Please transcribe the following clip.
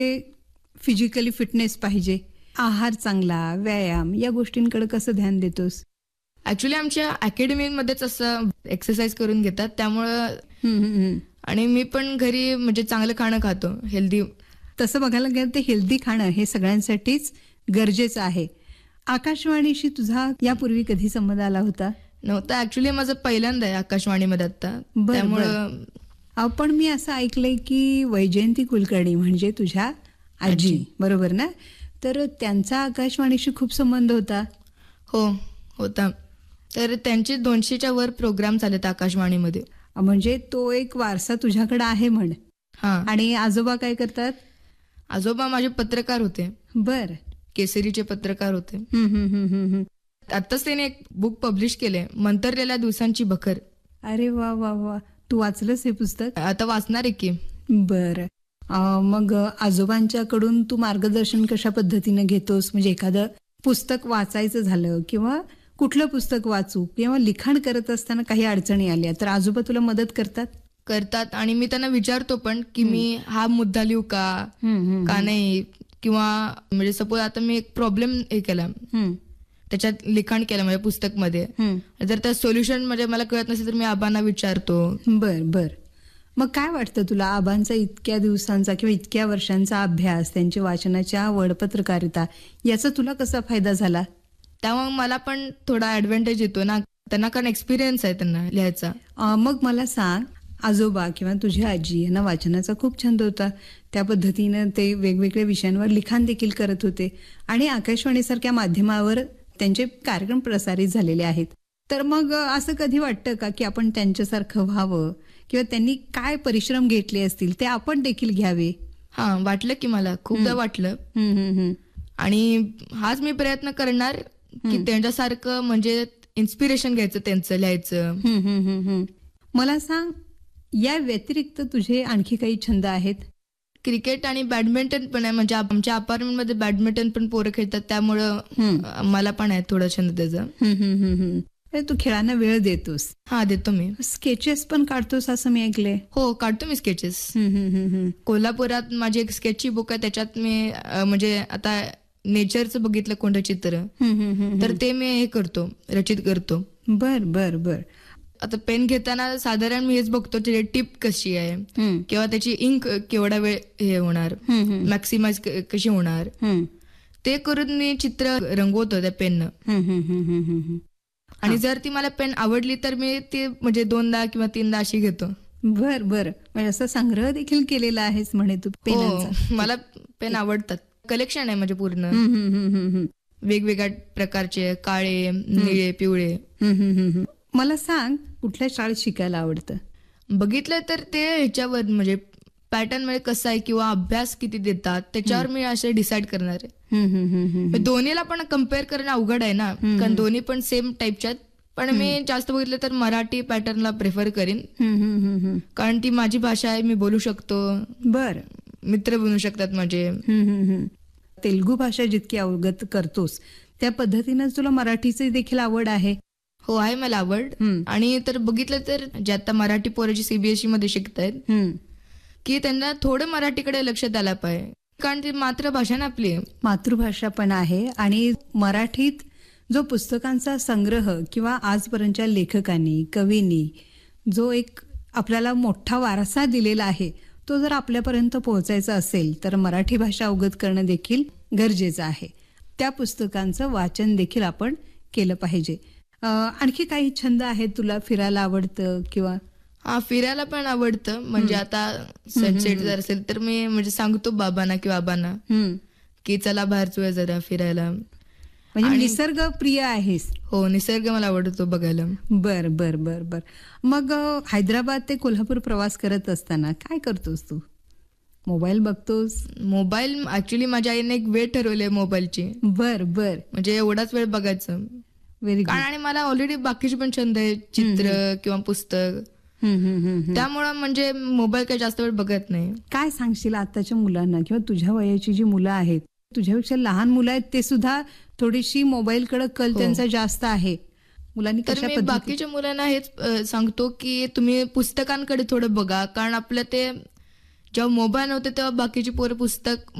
Physically fitness पाहिजे, आहार चांगला, व्यायाम या गोष्टींकडे कसं ध्यान देतोस? ऍक्च्युली आमच्या अकॅडमीमध्येच असं एक्सरसाइज करून घेतात, त्यामुळं हम्म, हम्म, हम्म. आणि मी पण घरी म्हणजे चांगलं खाणं खातो, हेल्दी. तसं बघायला गेलं तर हेल्दी खाणं हे सगळ्यांसाठीच गरजेचं आहे. आकाशवाणीशी तुझा यापूर्वी कधी संबंध आला होता? नव्हतं, ऍक्च्युली माझं पहिल्यांदा आहे आकाशवाणीमध्ये आता. बरं, त्यामुळं पण मी असं ऐकलंय की वैजयंती कुलकर्णी म्हणजे तुझ्या आजी, बरोबर ना? तर त्यांचा आकाशवाणीशी खूप संबंध होता. हो, होता. तर त्यांचे 200च्या वर प्रोग्राम झालेत आकाशवाणीमध्ये. म्हणजे तो एक वारसा तुझ्याकडे आहे म्हण. हा. आणि आजोबा काय करतात? आजोबा माझे पत्रकार होते. बर. केसरीचे पत्रकार होते. आताच त्याने एक बुक पब्लिश केले, मंतरलेल्या दिवसांची बखर. अरे वा वा वा, तू वाचलंस हे पुस्तक? आता वाचणार आहे की. बर. मग आजोबांच्याकडून तू मार्गदर्शन कशा पद्धतीने घेतोस? म्हणजे एखादं पुस्तक वाचायचं झालं किंवा कुठलं पुस्तक वाचू किंवा लिखाण करत असताना काही अडचणी आल्या तर आजोबा तुला मदत करतात? आणि मी त्यांना विचारतो पण की मी हा मुद्दा लिहू का नाही, किंवा म्हणजे सपोज आता मी एक प्रॉब्लेम हे केला, त्याच्यात लिखाण केलं म्हणजे पुस्तकमध्ये, जर त्या सोल्युशन म्हणजे मला कळत नसेल तर मी आबांना विचारतो. बर. मग काय वाटतं तुला, आबांचा इतक्या दिवसांचा किंवा इतक्या वर्षांचा अभ्यास, त्यांची वाचनाची आवड, पत्रकारिता, याचा तुला कसा फायदा झाला? त्यामुळे मला पण थोडा ऍडव्हान्टेज येतो ना, त्यांना कारण एक्सपिरियन्स आहे त्यांना लिहायचा. मग मला सांग, आजोबा किंवा तुझी आजी यांना वाचनाचा खूप छंद होता, त्या पद्धतीनं ते वेगवेगळ्या विषयांवर लिखाण देखील करत होते आणि आकाशवाणीसारख्या माध्यमावर त्यांचे कार्यक्रम प्रसारित झालेले आहेत. तर मग असं कधी वाटतं का की आपण त्यांच्यासारखं व्हावं किंवा त्यांनी काय परिश्रम घेतले असतील ते आपण देखील घ्यावे? हा, वाटलं की मला खूपदा वाटलं. आणि हाच मी प्रयत्न करणार की त्यांच्यासारखं म्हणजे इन्स्पिरेशन घ्यायचं, त्यांचं लिहायचं. मला सांग, या व्यतिरिक्त तुझे आणखी काही छंद आहेत? क्रिकेट आणि बॅडमिंटन पण आहे, म्हणजे आमच्या अपार्टमेंटमध्ये बॅडमिंटन पण पोरं खेळतात, त्यामुळं मला पण आहे थोडा छंद त्याचा. तू खेळांना वेळ देतोस? हा, देतो मी. स्केचेस पण काढतोस असं मी ऐकलंय? हो, काढतो मी स्केचेस. कोल्हापुरात माझी एक स्केचची बुक आहे, त्याच्यात मी म्हणजे आता नेचरचं बघितलं कोणतं चित्र, तर ते मी हे करतो, रचित करतो. बर. आता पेन घेताना साधारण मी हेच बघतो त्याची टिप कशी आहे किंवा त्याची इंक केवढा वेळ हे होणार, मॅक्सिमाइज कशी होणार, ते करून मी चित्र रंगवतो त्या पेननं. आणि जर ती मला पेन आवडली तर मी ती म्हणजे 2दा किंवा 3दा अशी घेतो. बर. म्हणजे असा संग्रह देखील केलेला आहेस म्हणे तू पेनांचा? हो, मला पेन आवडतात. कलेक्शन आहे म्हणजे पूर्ण वेगवेगळ्या प्रकारचे, काळे, निळे, पिवळे. मला सांग, कुठल्या शाळेत शिकायला आवडतं? बघितलं तर ते ह्याच्यावर म्हणजे पॅटर्न मध्ये कसं आहे किंवा अभ्यास किती देतात त्याच्यावर मी असे डिसाईड करणार आहे. दोन्हीला पण कम्पेअर करणं अवघड आहे ना, कारण दोन्ही पण सेम टाईपच्या, पण मी जास्त बघितलं तर मराठी पॅटर्नला प्रेफर करीन, कारण ती माझी भाषा आहे, मी बोलू शकतो. बर. मित्र बनू शकतात माझे. तेलुगू भाषा जितकी अवगत करतोस त्या पद्धतीनं तुला मराठीची देखील आवड आहे? हो, आहे मला आवड. आणि तर बघितलं तर जे आता मराठी पोराची सीबीएसई मध्ये शिकतायत की त्यांना थोडं मराठीकडे लक्ष द्यायला पाहिजे, कारण ती मातृभाषा ना आपली. मातृभाषा पण आहे आणि मराठीत जो पुस्तकांचा संग्रह किंवा आजपर्यंतच्या लेखकांनी, कवींनी जो एक आपल्याला मोठा वारसा दिलेला आहे, तो जर आपल्यापर्यंत पोहोचायचा असेल तर मराठी भाषा अवगत करणं देखील गरजेचं आहे. त्या पुस्तकांचं वाचन देखील आपण केलं पाहिजे. आणखी काही छंद आहेत तुला? फिरायला आवडतं किंवा? हा, फिरायला पण आवडतं. म्हणजे आता सनसेट जर असेल तर मी म्हणजे सांगतो बाबांना किंवा आबांना की चला बाहेर जाऊया जरा फिरायला. म्हणजे निसर्ग प्रिय आहेस? हो, निसर्ग मला आवडतो बघायला. बर. मग हैदराबाद ते कोल्हापूर प्रवास करत असताना काय करतोस तू? मोबाईल बघतोस? मोबाईल ऍक्च्युली माझ्या आईने एक वेळ ठरवली आहे मोबाईलची. बर. म्हणजे एवढाच वेळ बघायचं. Very good. आणि मला ऑलरेडी बाकीचे पण छंद आहे, चित्र किंवा पुस्तक, त्यामुळं म्हणजे मोबाईल काही जास्त वेळ बघत नाही. काय सांगशील आताच्या मुलांना किंवा तुझ्या वयाची जी मुलं आहेत, तुझ्यापेक्षा लहान मुलं आहेत, ते सुद्धा थोडीशी मोबाईलकडे कल त्यांचा जास्त आहे, मुलांनी तर मी बाकीच्या मुलांना हेच सांगतो की तुम्ही पुस्तकांकडे थोडं बघा, कारण आपलं ते जेव्हा मोबाईल नव्हते तेव्हा बाकीची पोरं पुस्तक